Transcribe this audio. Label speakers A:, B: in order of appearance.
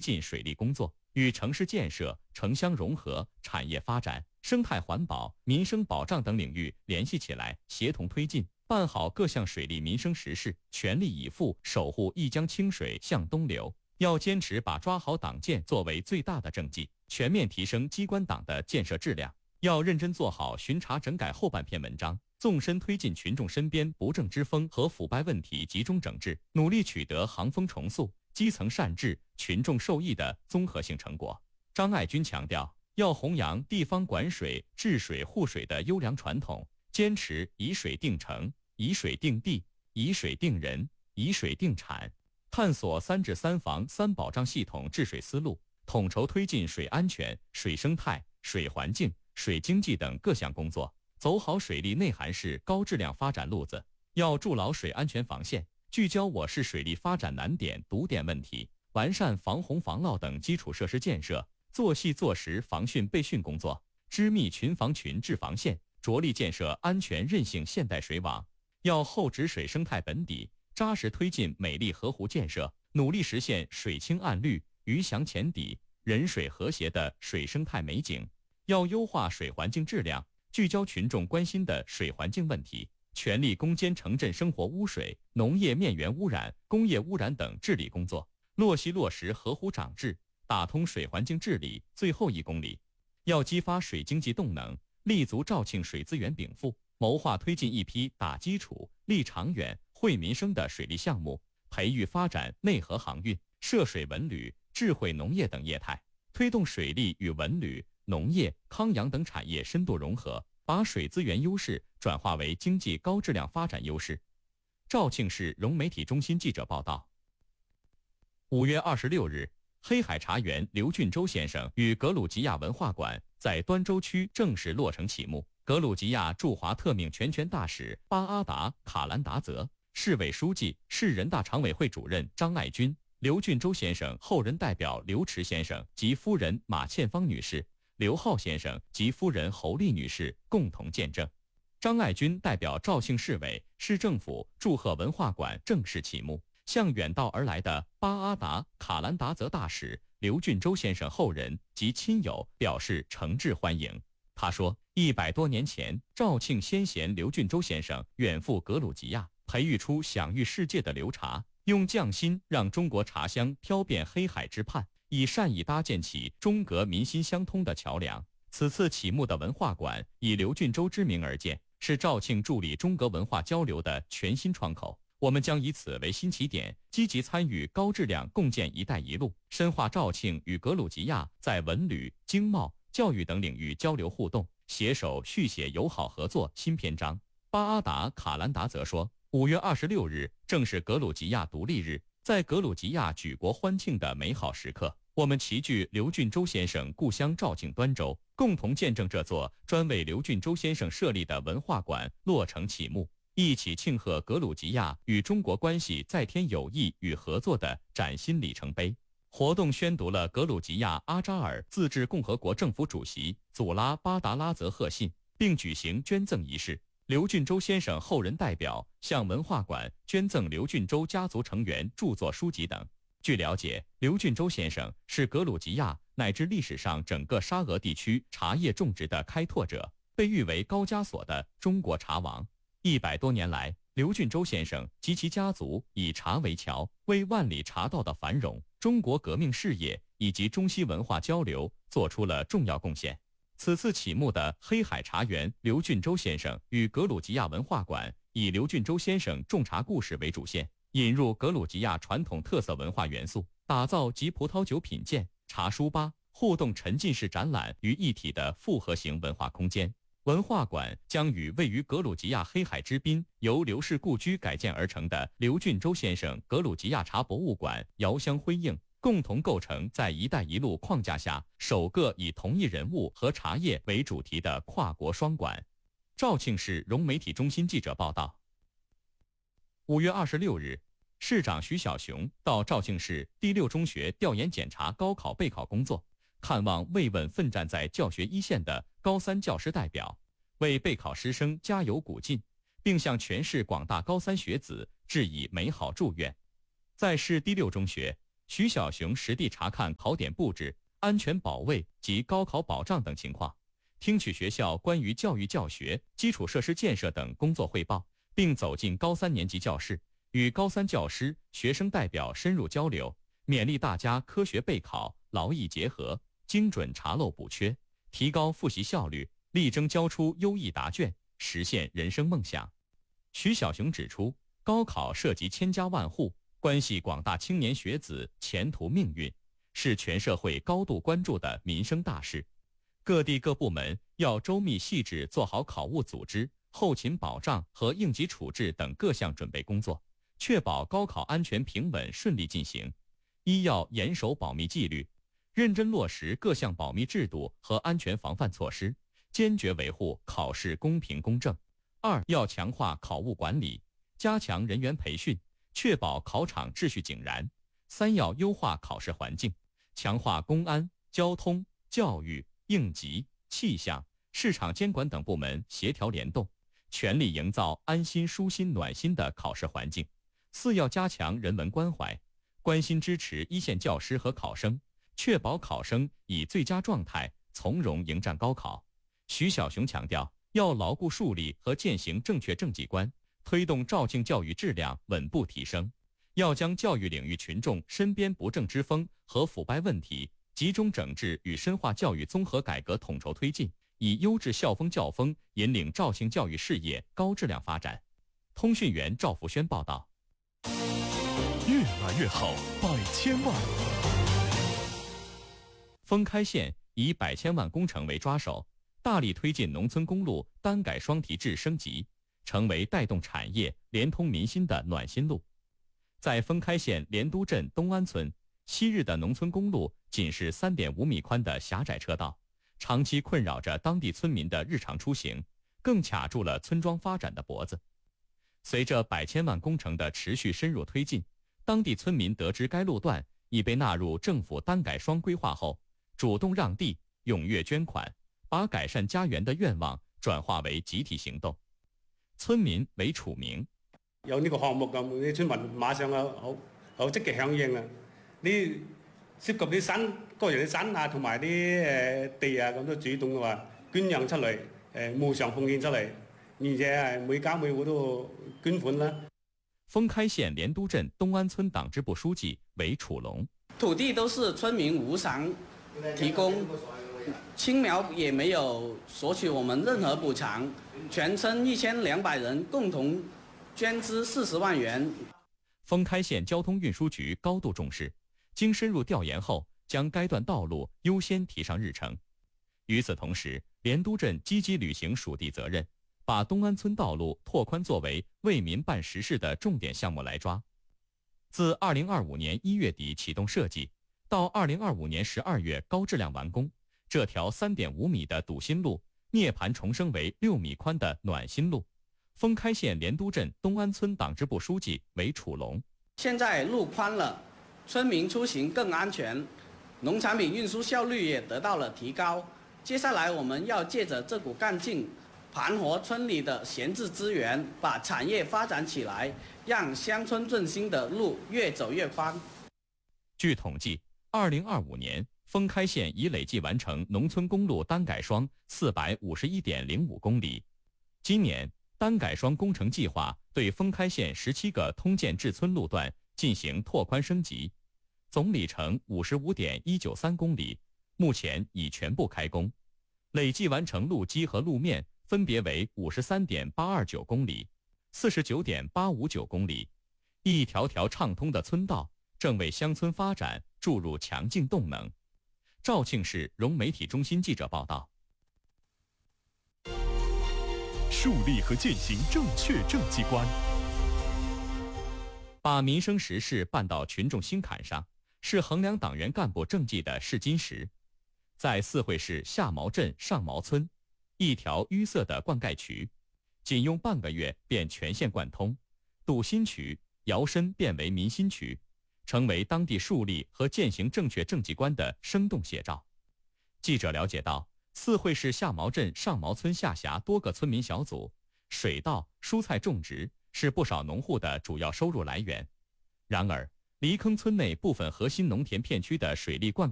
A: 进水利工作，与城市建设、城乡融合、产业发展、生态环保、民生保障等领域联系起来，协同推进，办好各项水利民生实事，全力以赴守护一江清水向东流。要坚持把抓好党建作为最大的政绩，全面提升机关党的建设质量。要认真做好巡查整改后半篇文章，纵深推进群众身边不正之风和腐败问题集中整治，努力取得行风重塑、基层善治、群众受益的综合性成果。张爱军强调，要弘扬地方管水、治水、护水的优良传统，坚持以水定城、以水定地、以水定人、以水定产，探索3治3防3保障系统治水思路，统筹推进水安全、水生态、水环境、水经济等各项工作，走好水利内涵式高质量发展路子。要筑牢水安全防线，聚焦我市水利发展难点、堵点问题，完善防洪防涝等基础设施建设，做细做实防汛备汛工作，织密群防群治防线，着力建设安全韧性现代水网。要厚植水生态本底，扎实推进美丽河湖建设，努力实现水清岸绿、鱼翔浅底、人水和谐的水生态美景。要优化水环境质量，聚焦群众关心的水环境问题，全力攻坚城镇生活污水、农业面源污染、工业污染等治理工作，落实河湖长治，打通水环境治理最后1公里。要激发水经济动能，立足肇庆水资源禀赋，谋划推进一批打基础、立长远、惠民生的水利项目，培育发展内河航运、涉水文旅、智慧农业等业态，推动水利与文旅、农业、康养等产业深度融合，把水资源优势转化为经济高质量发展优势。肇庆市融媒体中心记者报道，5月26日，黑海茶园刘俊洲先生与格鲁吉亚文化馆在端州区正式落成启幕。格鲁吉亚驻华特命全权大使巴阿达·卡兰达泽、市委书记、市人大常委会主任张爱军、刘俊洲先生后人代表刘池先生及夫人马倩芳女士、刘浩先生及夫人侯丽女士共同见证。张爱军代表肇庆市委、市政府祝贺文化馆正式启幕，向远道而来的巴阿达·卡兰达泽大使、刘俊洲先生后人及亲友表示诚挚欢迎。他说，100多年前，肇庆先贤刘俊洲先生远赴格鲁吉亚，培育出享誉世界的流茶，用匠心让中国茶香飘遍黑海之畔，以善意搭建起中格民心相通的桥梁。此次启幕的文化馆以刘俊洲之名而建，是肇庆助力中格文化交流的全新窗口。我们将以此为新起点，积极参与高质量共建“一带一路”，深化肇庆与格鲁吉亚在文旅、经贸、教育等领域交流互动，携手续写友好合作新篇章。巴阿达·卡兰达则说，5月26日正是格鲁吉亚独立日，在格鲁吉亚举国欢庆的美好时刻，我们齐聚刘俊洲先生故乡肇庆端州，共同见证这座专为刘俊洲先生设立的文化馆落成启幕，一起庆贺格鲁吉亚与中国关系再添友谊与合作的崭新里程碑。活动宣读了格鲁吉亚阿扎尔自治共和国政府主席祖拉巴达拉泽贺信，并举行捐赠仪式。刘俊洲先生后人代表向文化馆捐赠刘俊洲家族成员著作书籍等。据了解，刘俊洲先生是格鲁吉亚乃至历史上整个沙俄地区茶叶种植的开拓者，被誉为高加索的中国茶王。100多年来，刘俊洲先生及其家族以茶为桥，为万里茶道的繁荣、中国革命事业以及中西文化交流做出了重要贡献。此次启幕的黑海茶园刘俊洲先生与格鲁吉亚文化馆以刘俊洲先生种茶故事为主线，引入格鲁吉亚传统特色文化元素，打造集葡萄酒品鉴、茶书吧、互动沉浸式展览于一体的复合型文化空间。文化馆将与位于格鲁吉亚黑海之滨、由刘氏故居改建而成的刘俊洲先生格鲁吉亚茶博物馆遥相辉映，共同构成在“一带一路”框架下首个以同一人物和茶叶为主题的跨国双馆。肇庆市融媒体中心记者报道，5月26日，市长徐小雄到肇庆市第6中学调研检查高考备考工作，看望慰问奋战在教学一线的高3教师代表，为备考师生加油鼓劲，并向全市广大高3学子致以美好祝愿。在市第6中学， 徐小熊实地查看考点布置、安全保卫及高考保障等情况，听取学校关于教育教学、基础设施建设等工作汇报，并走进高3年级教室，与高3教师、学生代表深入交流，勉励大家科学备考、劳逸结合，精准查漏补缺，提高复习效率，力争交出优异答卷，实现人生梦想。徐小熊指出，高考涉及千家万户，关系广大青年学子前途命运，是全社会高度关注的民生大事。各地各部门要周密细致做好考务组织、后勤保障和应急处置等各项准备工作，确保高考安全平稳顺利进行。一要严守保密纪律，认真落实各项保密制度和安全防范措施，坚决维护考试公平公正。二要强化考务管理，加强人员培训，确保考场秩序井然。三要优化考试环境，强化公安、交通、教育、应急、气象、市场监管等部门协调联动，全力营造安心、舒心、暖心的考试环境。四要加强人文关怀，关心支持一线教师和考生，确保考生以最佳状态从容迎战高考。徐小熊强调，要牢固树立和践行正确政绩观，推动肇庆教育质量稳步提升。要将教育领域群众身边不正之风和腐败问题集中整治与深化教育综合改革统筹推进，以优质校风教风引领肇庆教育事业高质量发展。通讯员赵福轩报道。
B: 越来越好，百千万。
A: 封开县以百千万工程为抓手，大力推进农村公路单改双提质升级，成为带动产业、连通民心的暖心路。在封开县莲都镇东安村，昔日的农村公路仅是3.5米宽的狭窄车道，长期困扰着当地村民的日常出行，更卡住了村庄发展的脖子。随着百千万工程的持续深入推进，当地村民得知该路段已被纳入政府单改双规划后，主动让地，踊跃捐款，把改善家园的愿望转化为集體行動。村民為楚明，
C: 有呢個項目咁，啲村民馬上好積極響應啊！呢涉及啲山個人啲山啊，同埋啲地啊，咁都主動話捐讓出嚟，無償奉獻出嚟，而且係每家每戶都捐款啦。
A: 封開縣蓮都鎮東安村黨支部書記為楚龍，
D: 土地都是村民無償提供，青苗也沒有索取我們任何補償，全村1200人共同捐資40萬元。
A: 封開縣交通運輸局高度重視，經深入調研後，將該段道路優先提上日程。與此同時，蓮都鎮積極履行屬地責任，把東安村道路拓寬作為為民辦實事的重點項目來抓。自2025年1月底啟動設計，到2025年12月高質量完工，這條3.5米的堵心路涅槃重生為6米寬的暖心路。封開縣蓮都鎮東安村黨支部書記為楚龍。
D: 現在路寬了，村民出行更安全，農產品運輸效率也得到了提高。接下來我們要借着這股幹勁，盤活村裏的閒置資源，把產業發展起來，讓鄉村振興的路越走越寬。
A: 據統計，2025年封開縣已累計完成農村公路單改雙451.05公里。今年單改雙工程計劃對封開縣17個通建至村路段進行拓寬升級，總里程55.193公里，目前已全部開工，累計完成路基和路面分別為53.829公里、49.859公里，一條條暢通的村道正為鄉村發展注入強勁動能。肇慶市融媒體中心記者報道。
B: 樹立和踐行正確政績觀，
A: 把民生實事辦到群眾心坎上，是衡量黨員幹部政績的試金石。在四會市下毛鎮上毛村，一條淤塞的灌溉渠，僅用半個月便全線貫通，堵心渠搖身變為民心渠，成為當地樹立和踐行正確政績觀的生動寫照。記者了解到，四會市下毛鎮上毛村下轄多個村民小組，水稻、蔬菜種植是不少農戶的主要收入來源。然而， 黎坑村内部分核心农田片区的水利灌